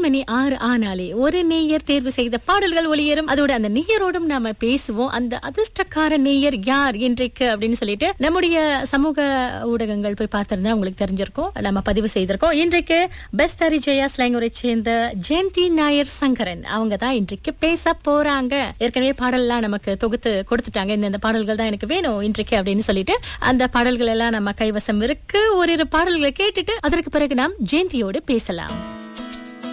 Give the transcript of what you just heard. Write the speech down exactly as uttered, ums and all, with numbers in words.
மணி ஆறு ஆனாலே ஒரு நேயர் தேர்வு செய்த பாடல்கள் ஒளியேறும். அதோட அந்த நேயரோடும் நாம பேசுவோம். அந்த அதிர்ஷ்டக்கார நேயர் யார் இன்றைக்கு அப்படின்னு சொல்லிட்டு நம்முடைய சமூக ஊடகங்கள் போய் பார்த்திருந்தா உங்களுக்கு தெரிஞ்சிருக்கும். நம்ம பதிவு செய்திருக்கோம். இன்றைக்கு பெஸ்தரி ஜெயா ஸ்லாங்கூரை சேர்ந்த ஜெயந்தி நாயர் சங்கரன் அவங்க தான் இன்றைக்கு பேச போறாங்க. ஏற்கனவே பாடல்லாம் நமக்கு தொகுத்து கொடுத்துட்டாங்க. இந்த பாடல்கள் தான் எனக்கு வேணும் இன்றைக்கு அப்படின்னு சொல்லிட்டு அந்த பாடல்கள் எல்லாம் நம்ம கைவசம் இருக்கு. ஒரு பாடல்களை கேட்டுட்டு அதற்கு பிறகு நாம் ஜெயந்தியோடு பேசலாம்.